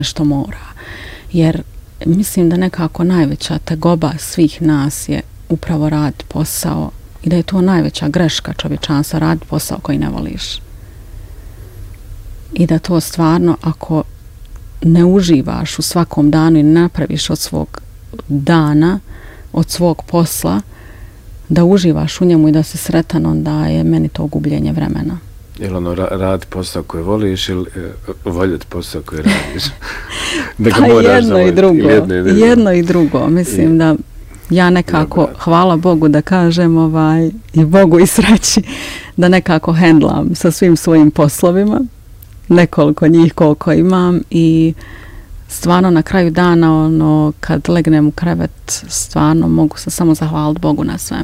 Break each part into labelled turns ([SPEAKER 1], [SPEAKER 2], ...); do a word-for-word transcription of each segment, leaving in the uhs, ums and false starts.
[SPEAKER 1] što mora. Jer mislim da nekako najveća tegoba svih nas je upravo raditi posao i da je to najveća greška čovječanstva, raditi posao koji ne voliš. I da to stvarno, ako ne uživaš u svakom danu i ne napraviš od svog dana, od svog posla, da uživaš u njemu i da si sretan, onda je meni to gubljenje vremena.
[SPEAKER 2] Ili ono, ra radi posao koji voliš ili uh, voljeti posao koji radiš? Da ga
[SPEAKER 1] pa
[SPEAKER 2] moraš
[SPEAKER 1] jedno, i drugo, jedno i drugo. Jedno i drugo. Mislim I... da ja nekako, Dobre. hvala Bogu da kažem, ovaj, i Bogu i sreći, da nekako hendlam sa svim svojim poslovima, nekoliko njih koliko imam i stvarno na kraju dana, ono, kad legnem u krevet, stvarno mogu se samo zahvaliti Bogu na svemu.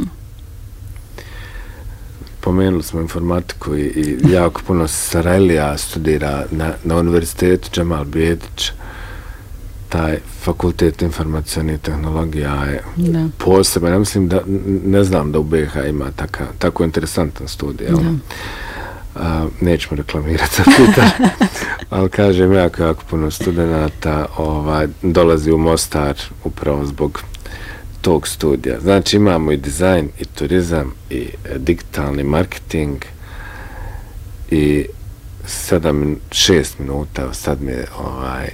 [SPEAKER 2] Pomenuli smo informatiku i, i jako puno Sarajlija studira na, na univerzitetu Džemal Bijedić. Taj fakultet informacijalnih tehnologija je da. poseban. Ja mislim da, ne znam da u B H ima taka, tako interesantan studij. A, nećemo reklamirati za Twitter, ali kažem, jako, jako puno studenta ovaj, dolazi u Mostar upravo zbog tog studija. Znači imamo i dizajn, i turizam, i digitalni marketing, i sedam, šest minuta, sad mi je ovaj,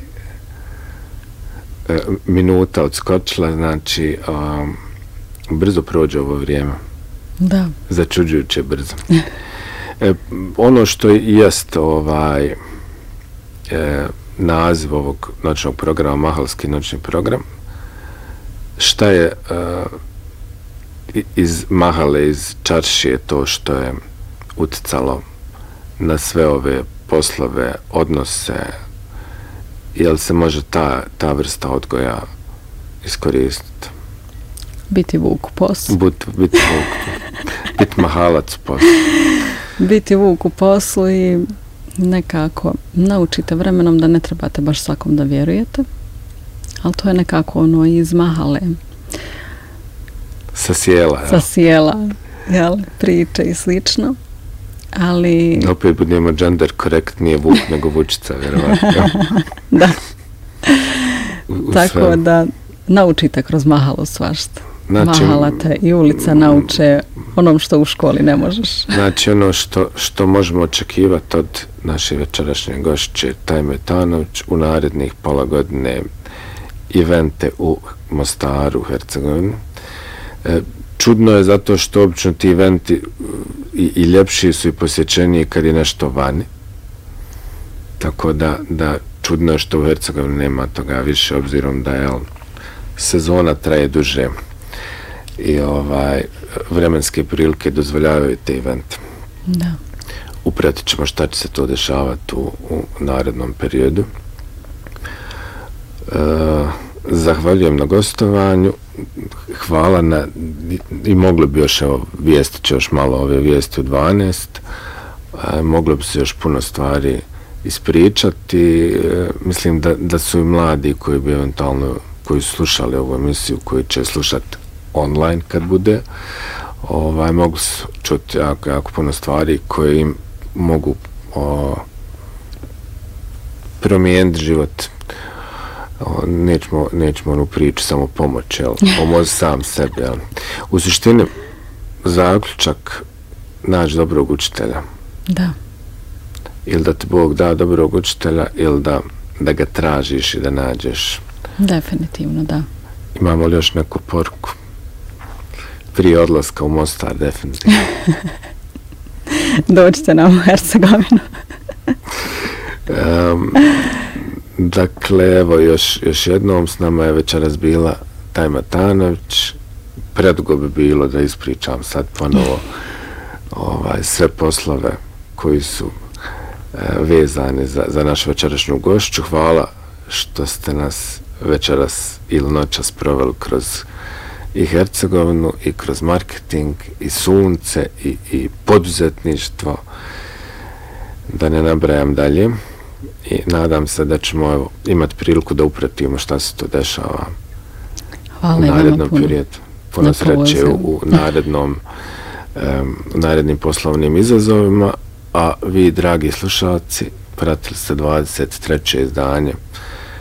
[SPEAKER 2] minuta odskočila, znači um, brzo prođe ovo vrijeme.
[SPEAKER 1] Da.
[SPEAKER 2] Začuđujuće brzo. E, ono što jest ovaj e, naziv ovog noćnog programa, Mahalski noćni program, šta je e, iz Mahale, iz čaršije to što je uticalo na sve ove poslove, odnose, jel se može ta, ta vrsta odgoja iskoristiti?
[SPEAKER 1] Biti vuk u poslu.
[SPEAKER 2] Biti, biti vuk, biti mahalac u poslu.
[SPEAKER 1] Biti vuk u poslu i nekako naučite vremenom da ne trebate baš svakom da vjerujete, ali to je nekako ono iz Mahale.
[SPEAKER 2] Sa sjela, jel?
[SPEAKER 1] Sa sjela, jel? Priče i slično. Ali...
[SPEAKER 2] Opet budemo gender correct, nije vuk, nego vučica, vjerovatno.
[SPEAKER 1] Da. Tako da naučite kroz Mahalu svašta. Znači, Mahalate i ulica nauče onom što u školi ne možeš.
[SPEAKER 2] Znači ono što, što možemo očekivati od naše večerašnje gošće Tajme Tanović u narednih pola godine evente u Mostaru, u Hercegovini. E, čudno je zato što obično ti eventi i, i ljepši su i posjećeniji kad je nešto vani. Tako da, da čudno je što u Hercegovini nema toga više, obzirom da je sezona traje duže i ovaj vremenske prilike dozvoljavaju te evente.
[SPEAKER 1] Da.
[SPEAKER 2] Upratit ćemo šta će se to dešavati u, u narednom periodu. E, zahvaljujem na gostovanju. Hvala na, i, i moglo bi još, evo, vijestit će još malo ove vijesti u dvanaest. E, moglo bi se još puno stvari ispričati. E, mislim da, da su i mladi koji bi eventualno, koji su slušali ovu emisiju, koji će slušati online kad bude, ovaj, mogu čuti jako, jako puno stvari koje im mogu o, promijeniti život. O, nećemo, nećemo onu priču samo pomoć, jel? Pomozi sam sebi, jel? U suštini, zaključak, naći dobrog učitelja.
[SPEAKER 1] Da.
[SPEAKER 2] Ili da ti Bog da dobrog učitelja, ili da, da ga tražiš i da nađeš.
[SPEAKER 1] Definitivno, da.
[SPEAKER 2] Imamo li još neku poruku? Prije odlaska u Mostar, definitivno.
[SPEAKER 1] Dođite nam u Hercegovinu.
[SPEAKER 2] um, dakle, evo, još, još jednom s nama je večeras bila Tajma Tanović. Predugo bi bilo da ispričam sad ponovo ovaj, sve poslove koji su e, vezani za, za našu večerašnju gošću. Hvala što ste nas večeras ili noćas proveli kroz i Hercegovinu, i kroz marketing, i sunce, i, i poduzetništvo, da ne nabrajam dalje. I nadam se da ćemo evo, imati priliku da upratimo šta se to dešava
[SPEAKER 1] Hvala
[SPEAKER 2] u narednom periodu. Puno sreće u, u narednom um, narednim poslovnim izazovima, a vi, dragi slušalci, pratili ste dvadeset treće izdanje